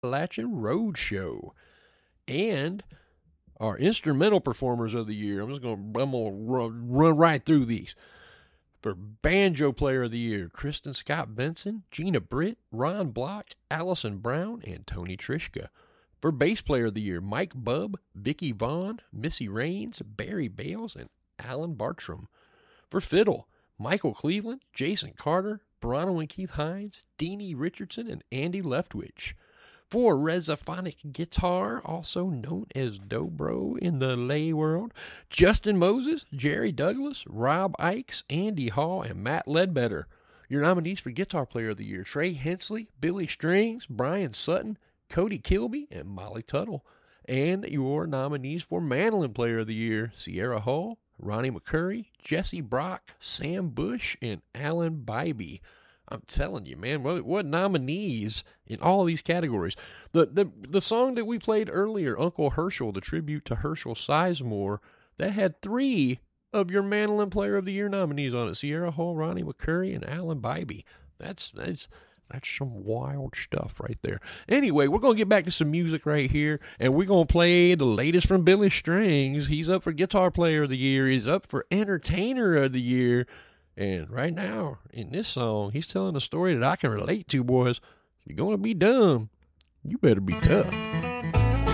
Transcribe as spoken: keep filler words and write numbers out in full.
Appalachian Roadshow. And our instrumental performers of the year, I'm just going to I'm gonna run, run right through these. For banjo player of the year, Kristen Scott Benson, Gina Britt, Ron Block, Allison Brown, and Tony Trishka. For bass player of the year, Mike Bubb, Vicky Vaughn, Missy Raines, Barry Bales, and Alan Bartram. For fiddle, Michael Cleveland, Jason Carter, Bronwyn and Keith Hines, Deanie Richardson, and Andy Leftwich. For resophonic guitar, also known as dobro in the lay world, Justin Moses, Jerry Douglas, Rob Ikes, Andy Hall, and Matt Ledbetter. Your nominees for guitar player of the year, Trey Hensley, Billy Strings, Brian Sutton, Cody Kilby, and Molly Tuttle. And your nominees for mandolin player of the year, Sierra Hull, Ronnie McCurry, Jesse Brock, Sam Bush, and Alan Bybee. I'm telling you, man, what, what nominees in all of these categories. The, the the song that we played earlier, Uncle Herschel, the tribute to Herschel Sizemore, that had three of your mandolin player of the year nominees on it. Sierra Hull, Ronnie McCurry, and Alan Bybee. That's, that's, that's some wild stuff right there. Anyway, we're going to get back to some music right here, and we're going to play the latest from Billy Strings. He's up for guitar player of the year. He's up for entertainer of the year. And right now, in this song, he's telling a story that I can relate to, boys. If you're going to be dumb, you better be tough.